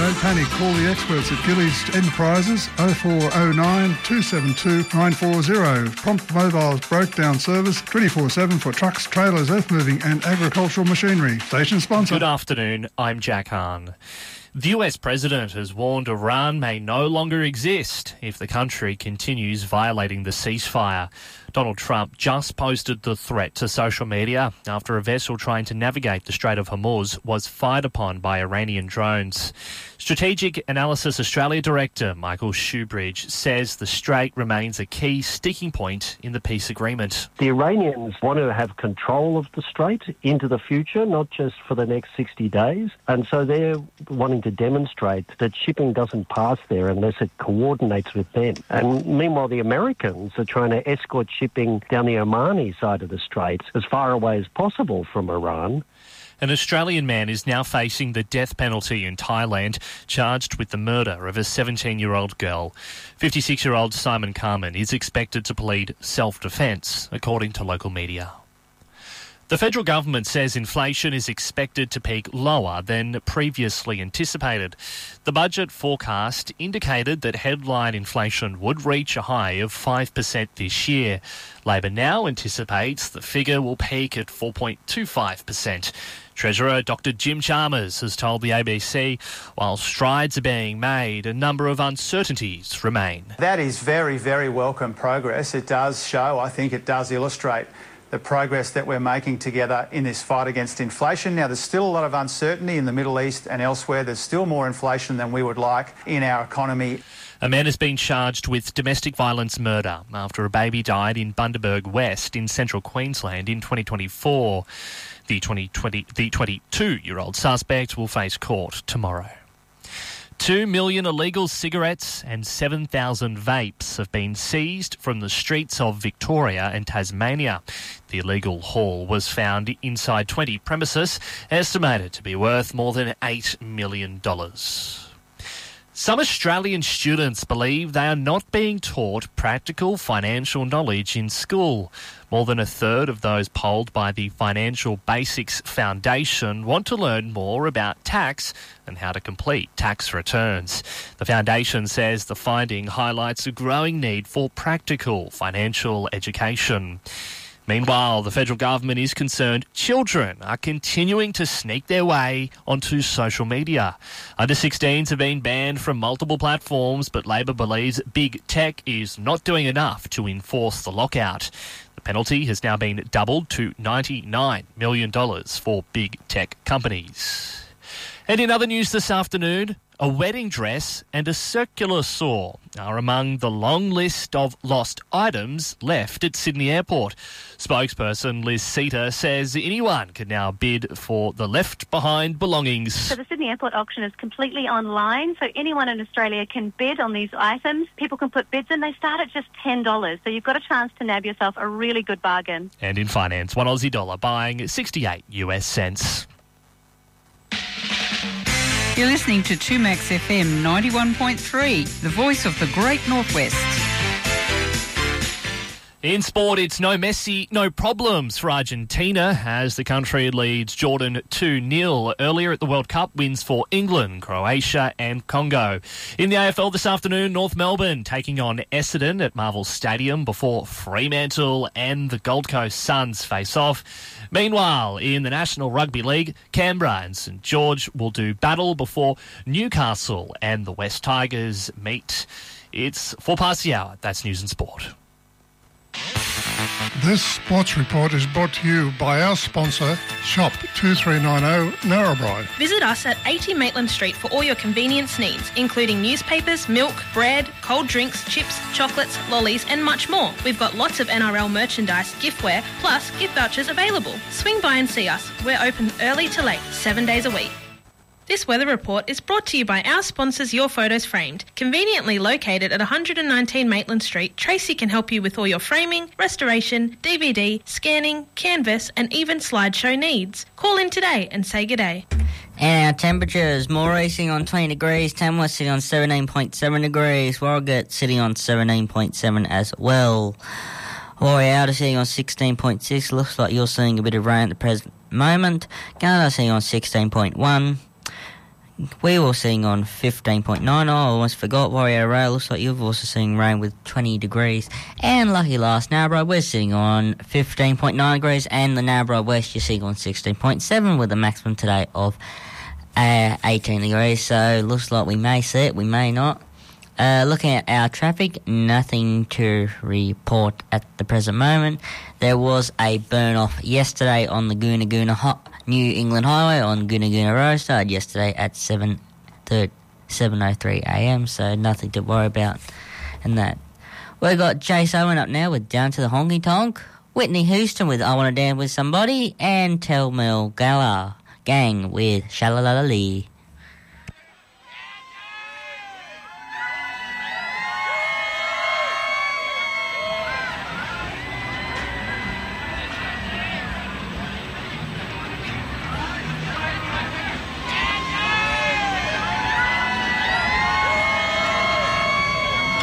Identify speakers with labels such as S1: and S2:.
S1: Don't panic. Call the experts at Gillies Enterprises 0409 272 940. Prompt Mobile's breakdown service 24/7 for trucks, trailers, earth moving and agricultural machinery. Station sponsor.
S2: Good afternoon, I'm Jack Hahn. The US President has warned Iran may no longer exist if the country continues violating the ceasefire. Donald Trump just posted the threat to social media after a vessel trying to navigate the Strait of Hormuz was fired upon by Iranian drones. Strategic Analysis Australia Director Michael Shoebridge says the strait remains a key sticking point in the peace agreement.
S3: The Iranians want to have control of the strait into the future, not just for the next 60 days. And so they're wanting to demonstrate that shipping doesn't pass there unless it coordinates with them. And meanwhile, the Americans are trying to escort shipping down the Omani side of the Straits as far away as possible from Iran.
S2: An Australian man is now facing the death penalty in Thailand, charged with the murder of a 17-year-old girl. 56-year-old Simon Carman is expected to plead self-defence, according to local media. The federal government says inflation is expected to peak lower than previously anticipated. The budget forecast indicated that headline inflation would reach a high of 5% this year. Labor now anticipates the figure will peak at 4.25%. Treasurer Dr Jim Chalmers has told the ABC, while strides are being made, a number of uncertainties remain.
S4: That is very, very welcome progress. It does show, I think it does illustrate the progress that we're making together in this fight against inflation. Now, there's still a lot of uncertainty in the Middle East and elsewhere. There's still more inflation than we would like in our economy.
S2: A man has been charged with domestic violence murder after a baby died in Bundaberg West in central Queensland in 2024. The 22-year-old suspect will face court tomorrow. 2 million illegal cigarettes and 7,000 vapes have been seized from the streets of Victoria and Tasmania. The illegal haul was found inside 20 premises, estimated to be worth more than $8 million. Some Australian students believe they are not being taught practical financial knowledge in school. More than a third of those polled by the Financial Basics Foundation want to learn more about tax and how to complete tax returns. The foundation says the finding highlights a growing need for practical financial education. Meanwhile, the federal government is concerned children are continuing to sneak their way onto social media. Under-16s have been banned from multiple platforms, but Labor believes big tech is not doing enough to enforce the lockout. The penalty has now been doubled to $99 million for big tech companies. And in other news this afternoon, a wedding dress and a circular saw are among the long list of lost items left at Sydney Airport. Spokesperson Liz Seater says anyone can now bid for the left-behind belongings.
S5: So the Sydney Airport auction is completely online, so anyone in Australia can bid on these items. People can put bids in. They start at just $10, so you've got a chance to nab yourself a really good bargain.
S2: And in finance, $1 Aussie buying 68 US cents.
S6: You're listening to 2Max FM 91.3, the voice of the Great Northwest.
S2: In sport, it's no Messi, no problems for Argentina as the country leads Jordan 2-0. Earlier at the World Cup, wins for England, Croatia and Congo. In the AFL this afternoon, North Melbourne taking on Essendon at Marvel Stadium before Fremantle and the Gold Coast Suns face off. Meanwhile, in the National Rugby League, Canberra and St George will do battle before Newcastle and the West Tigers meet. It's 4 past the hour. That's News and Sport.
S1: This sports report is brought to you by our sponsor, Shop 2390 Narrabri.
S7: Visit us at 80 Maitland Street for all your convenience needs, including newspapers, milk, bread, cold drinks, chips, chocolates, lollies and much more. We've got lots of NRL merchandise, giftware, plus gift vouchers available. Swing by and see us. We're open early to late, 7 days a week. This weather report is brought to you by our sponsors Your Photos Framed. Conveniently located at 119 Maitland Street, Tracy can help you with all your framing, restoration, DVD, scanning, canvas and even slideshow needs. Call in today and say good day.
S8: And our temperatures, Moree sitting on 20 degrees, Tamworth sitting on 17.7 degrees, Warragate sitting on 17.7 as well. Outer sitting on 16.6, looks like you're seeing a bit of rain at the present moment. Gunnedah sitting on 16.1. We were seeing on 15.9. I almost forgot. Warrior Rail, looks like you've also seen rain with 20 degrees. And lucky last Narrabri, we're sitting on 15.9 degrees. And the Narrabri West, you're sitting on 16.7 with a maximum today of 18 degrees. So looks like we may see it, we may not. Looking at our traffic, nothing to report at the present moment. There was a burn-off yesterday on the Goona New England Highway on Goona Road. Started yesterday at 7:03 a.m, so nothing to worry about in that. We've got Jace Owen up now with Down to the Honky Tonk, Whitney Houston with I Want to Dance with Somebody, and Tell Mel Gala Gang with Shalalala Lee.